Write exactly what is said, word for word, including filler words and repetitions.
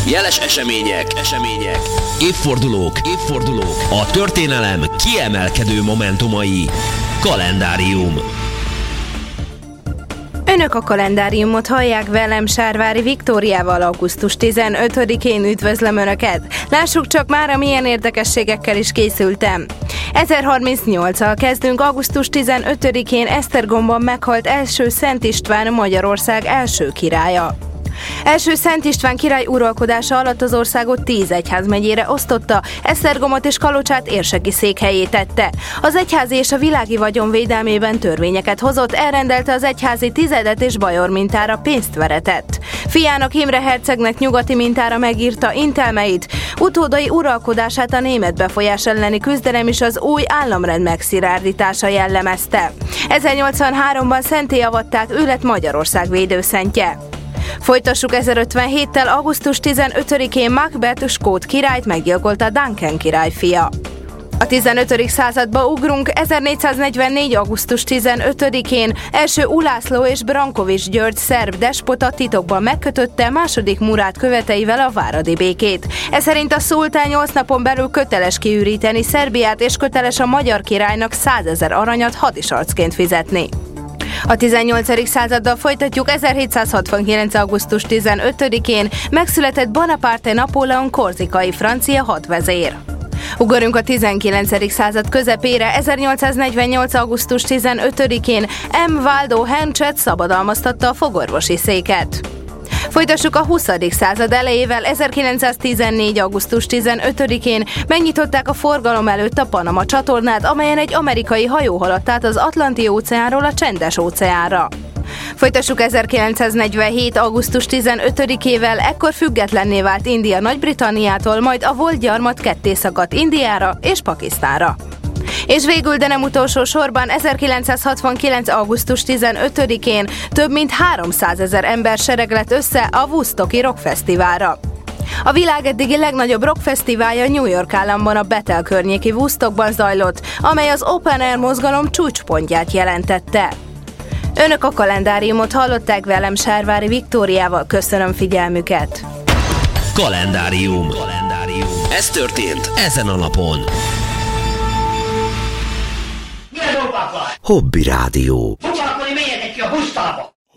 Jeles események, események, évfordulók, évfordulók, a történelem kiemelkedő momentumai. Kalendárium. Önök a kalendáriumot hallják, velem Sárvári Viktóriával. Augusztus tizenötödikén üdvözlöm Önöket. Lássuk csak már, milyen érdekességekkel is készültem. ezerharmincnyolccal kezdünk. Augusztus tizenötödikén Esztergomban meghalt első Szent István, Magyarország első királya. Első Szent István király uralkodása alatt az országot tíz egyházmegyére osztotta, Esztergomot és Kalocsát érseki székhelyé tette. Az egyházi és a világi vagyon védelmében törvényeket hozott, elrendelte az egyházi tizedet és bajor mintára pénzt veretett. Fiának, Imre hercegnek nyugati mintára megírta intelmeit, utódai uralkodását a német befolyás elleni küzdelem és az új államrend megszilárdítása jellemezte. ezernyolcvanháromban szentté avatták, ő lett Magyarország védőszentje. Folytassuk ezerötvenhéttel. Augusztus tizenötödikén Macbeth skót királyt meggyilkolta Duncan király fia. A tizenötödik századba ugrunk. ezernégyszáznegyvennégy. augusztus tizenötödikén első Ulászló és Brankovics György szerb despota titokban megkötötte második Murát követeivel a váradi békét. Ez szerint a szultán nyolc napon belül köteles kiüríteni Szerbiát, és köteles a magyar királynak százezer aranyat hadisarcként fizetni. A tizennyolcadik századdal folytatjuk. ezerhétszázhatvankilenc. augusztus tizenötödikén megszületett Bonaparte Napóleon korzikai francia hadvezér. Ugorjunk a tizenkilencedik század közepére. ezernyolcszáznegyvennyolc. augusztus tizenötödikén M. Waldo Henschel szabadalmaztatta a fogorvosi széket. Folytassuk a huszadik század elejével. ezerkilencszáztizennégy. augusztus tizenötödikén megnyitották a forgalom előtt a Panama csatornát, amelyen egy amerikai hajó haladt át az Atlanti-óceánról a Csendes-óceánra. Folytassuk ezerkilencszáznegyvenhét. augusztus tizenötödikével. Ekkor függetlenné vált India Nagy-Britanniától, majd a volt gyarmat ketté szakadt Indiára és Pakisztánra. És végül, de nem utolsó sorban, ezerkilencszázhatvankilenc. augusztus tizenötödikén több mint háromszázezer ember sereglett össze a Woodstocki rockfesztiválra. A világ eddigi legnagyobb rockfesztiválja New York államban, a Bethel környéki Woodstockban zajlott, amely az Open Air mozgalom csúcspontját jelentette. Önök a kalendáriumot hallották, velem Sárvári Viktóriával. Köszönöm figyelmüket! Kalendárium. Kalendárium. Ez történt ezen a napon. Hobby Rádió. Foglalkozni, menjetek ki a pusztába!